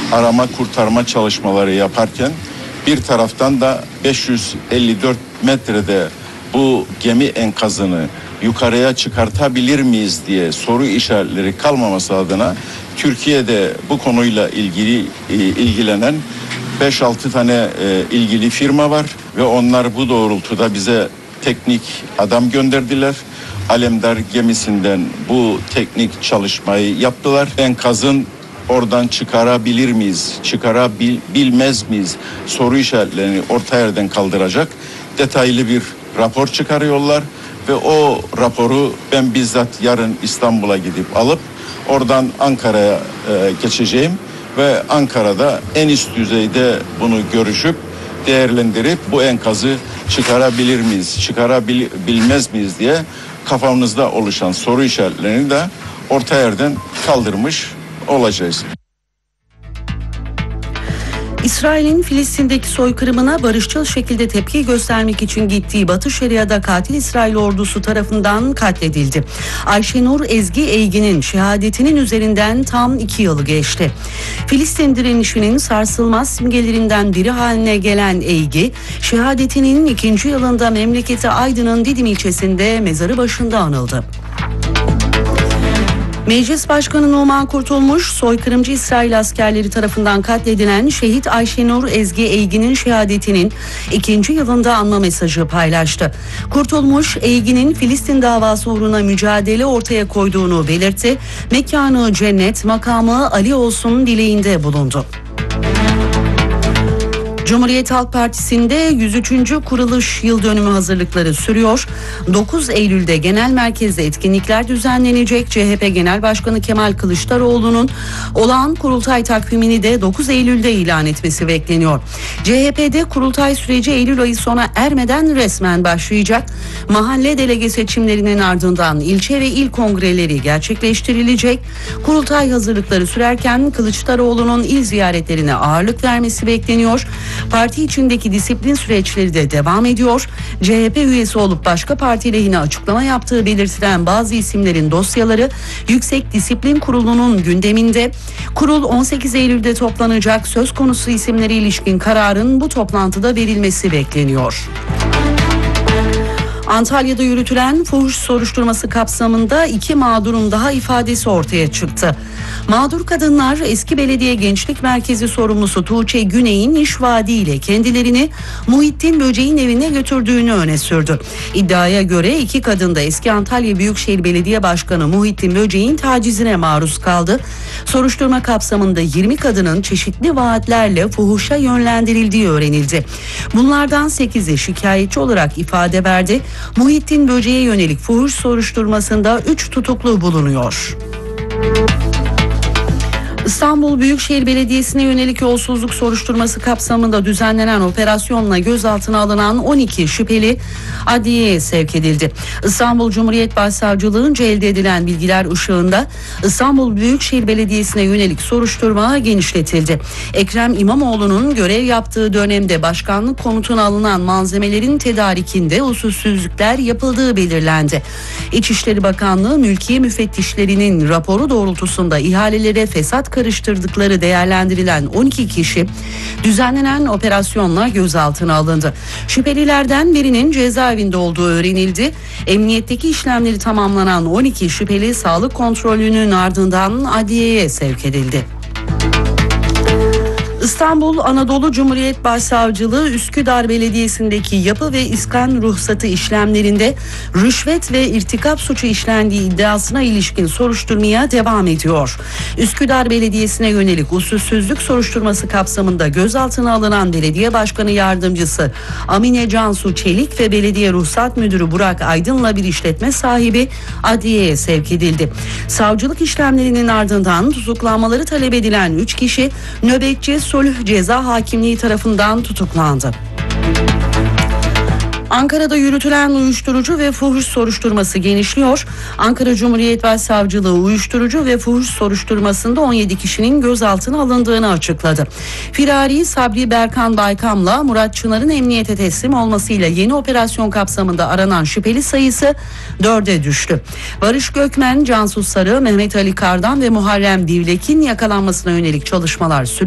arama kurtarma çalışmaları yaparken bir taraftan da 554 metrede bu gemi enkazını yukarıya çıkartabilir miyiz diye soru işaretleri kalmaması adına Türkiye'de bu konuyla ilgilenen 5-6 tane ilgili firma var ve onlar bu doğrultuda bize teknik adam gönderdiler. Alemdar gemisinden bu teknik çalışmayı yaptılar. Enkazın oradan çıkarabilir miyiz, çıkarabilmez miyiz soru işaretlerini orta yerden kaldıracak detaylı bir rapor çıkarıyorlar ve o raporu ben bizzat yarın İstanbul'a gidip alıp oradan Ankara'ya geçeceğim ve Ankara'da en üst düzeyde bunu görüşüp değerlendirip bu enkazı çıkarabilir miyiz, çıkarabilmez miyiz diye kafamızda oluşan soru işaretlerini de orta yerden kaldırmış olacağız. İsrail'in Filistin'deki soykırımına barışçıl şekilde tepki göstermek için gittiği Batı Şeria'da katil İsrail ordusu tarafından katledildi. Ayşenur Ezgi Eygin'in şehadetinin üzerinden tam 2 yılı geçti. Filistin direnişinin sarsılmaz simgelerinden biri haline gelen Eygi, şehadetinin 2. yılında memleketi Aydın'ın Didim ilçesinde mezarı başında anıldı. Meclis Başkanı Numan Kurtulmuş, soykırımcı İsrail askerleri tarafından katledilen şehit Ayşenur Ezgi Eygin'in şehadetinin 2. yılında anma mesajı paylaştı. Kurtulmuş, Eygin'in Filistin davası uğruna mücadele ortaya koyduğunu belirtti. Mekanı cennet, makamı Ali olsun dileğinde bulundu. Cumhuriyet Halk Partisi'nde 103. kuruluş yıl dönümü hazırlıkları sürüyor. 9 Eylül'de genel merkezde etkinlikler düzenlenecek. CHP Genel Başkanı Kemal Kılıçdaroğlu'nun olağan kurultay takvimini de 9 Eylül'de ilan etmesi bekleniyor. CHP'de kurultay süreci Eylül ayı sona ermeden resmen başlayacak. Mahalle delege seçimlerinin ardından ilçe ve il kongreleri gerçekleştirilecek. Kurultay hazırlıkları sürerken Kılıçdaroğlu'nun il ziyaretlerine ağırlık vermesi bekleniyor. Parti içindeki disiplin süreçleri de devam ediyor. CHP üyesi olup başka parti lehine açıklama yaptığı belirtilen bazı isimlerin dosyaları Yüksek Disiplin Kurulu'nun gündeminde. Kurul 18 Eylül'de toplanacak. Söz konusu isimlere ilişkin kararın bu toplantıda verilmesi bekleniyor. Antalya'da yürütülen fuhuş soruşturması kapsamında 2 mağdurun daha ifadesi ortaya çıktı. Mağdur kadınlar eski belediye gençlik merkezi sorumlusu Tuğçe Güney'in iş vaadiyle kendilerini Muhittin Böceğin evine götürdüğünü öne sürdü. İddiaya göre 2 kadın da eski Antalya Büyükşehir Belediye Başkanı Muhittin Böceğin tacizine maruz kaldı. Soruşturma kapsamında 20 kadının çeşitli vaatlerle fuhuşa yönlendirildiği öğrenildi. Bunlardan 8'i şikayetçi olarak ifade verdi. Muhittin Böceğe yönelik fuhuş soruşturmasında 3 tutuklu bulunuyor. İstanbul Büyükşehir Belediyesi'ne yönelik yolsuzluk soruşturması kapsamında düzenlenen operasyonla gözaltına alınan 12 şüpheli adliyeye sevk edildi. İstanbul Cumhuriyet Başsavcılığı'nca elde edilen bilgiler ışığında İstanbul Büyükşehir Belediyesi'ne yönelik soruşturma genişletildi. Ekrem İmamoğlu'nun görev yaptığı dönemde başkanlık konutuna alınan malzemelerin tedarikinde usulsüzlükler yapıldığı belirlendi. İçişleri Bakanlığı mülkiye müfettişlerinin raporu doğrultusunda ihalelere fesat karıştırdıkları değerlendirilen 12 kişi düzenlenen operasyonla gözaltına alındı. Şüphelilerden birinin cezaevinde olduğu öğrenildi. Emniyetteki işlemleri tamamlanan 12 şüpheli sağlık kontrolünün ardından adliyeye sevk edildi. İstanbul Anadolu Cumhuriyet Başsavcılığı Üsküdar Belediyesi'ndeki yapı ve iskan ruhsatı işlemlerinde rüşvet ve irtikap suçu işlendiği iddiasına ilişkin soruşturmaya devam ediyor. Üsküdar Belediyesi'ne yönelik usulsüzlük soruşturması kapsamında gözaltına alınan Belediye Başkanı Yardımcısı Amine Cansu Çelik ve Belediye Ruhsat Müdürü Burak Aydın'la bir işletme sahibi adliyeye sevk edildi. Savcılık işlemlerinin ardından tutuklanmaları talep edilen 3 kişi nöbetçi Sulh Ceza Hakimliği tarafından tutuklandı. Ankara'da yürütülen uyuşturucu ve fuhuş soruşturması genişliyor. Ankara Cumhuriyet Başsavcılığı uyuşturucu ve fuhuş soruşturmasında 17 kişinin gözaltına alındığını açıkladı. Firari Sabri Berkan Baykam'la Murat Çınar'ın emniyete teslim olmasıyla yeni operasyon kapsamında aranan şüpheli sayısı 4'e düştü. Barış Gökmen, Cansu Sarı, Mehmet Ali Kardan ve Muharrem Divlek'in yakalanmasına yönelik çalışmalar sürüyor.